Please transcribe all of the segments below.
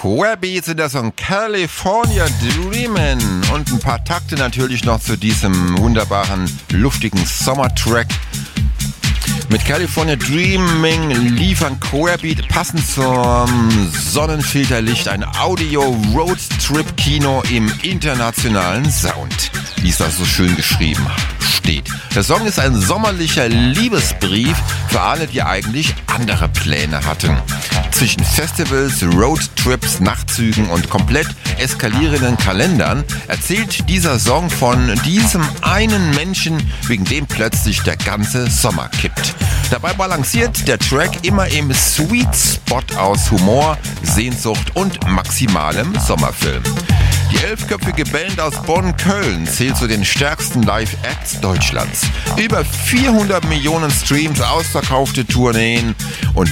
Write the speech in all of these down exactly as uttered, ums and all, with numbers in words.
Querbeats in der Song California Dreamin' und ein paar Takte natürlich noch zu diesem wunderbaren, luftigen Sommertrack. Mit California Dreaming liefern Querbeat passend zum Sonnenfilterlicht ein Audio-Roadtrip-Kino im internationalen Sound, wie es da so schön geschrieben steht. Der Song ist ein sommerlicher Liebesbrief für alle, die eigentlich andere Pläne hatten. Zwischen Festivals, Roadtrips, Nachtzügen und komplett eskalierenden Kalendern erzählt dieser Song von diesem einen Menschen, wegen dem plötzlich der ganze Sommer kippt. Dabei balanciert der Track immer im Sweet Spot aus Humor, Sehnsucht und maximalem Sommerfilm. Die elfköpfige Band aus Bonn-Köln zählt zu den stärksten Live-Acts Deutschlands. Über vierhundert Millionen Streams, ausverkaufte Tourneen und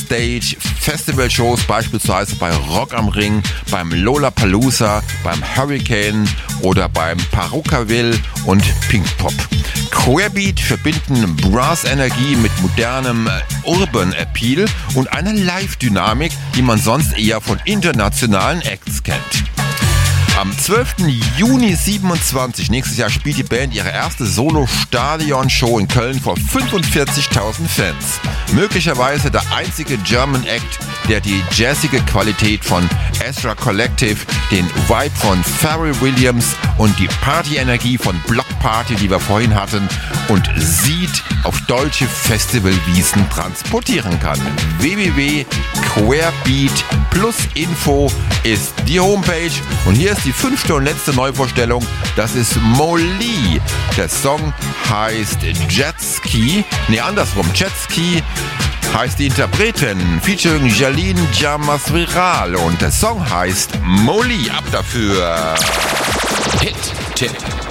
Mainstage-Festivalshows, beispielsweise bei Rock am Ring, beim Lollapalooza, beim Hurricane oder beim Perukaville und Pinkpop. Querbeat verbinden Brass-Energie mit modernem Urban Appeal und einer Live-Dynamik, die man sonst eher von internationalen Acts kennt. Am zwölften Juni siebenundzwanzig, nächstes Jahr, spielt die Band ihre erste Solo-Stadion-Show in Köln vor fünfundvierzigtausend Fans. Möglicherweise der einzige German Act, der die jazzige Qualität von Ezra Collective, den Vibe von Pharrell Williams und die Party-Energie von Block Party, die wir vorhin hatten, und Seed auf deutsche Festivalwiesen transportieren kann. w w w punkt querbeat plus info ist die Homepage und hier ist die fünfte und letzte Neuvorstellung. Das ist Molly. Der Song heißt Jetski. Ne, andersrum. Jetski heißt die Interpretin, featuring Jaline Jamasviral, und der Song heißt Molly. Ab dafür. Hit-Tipp.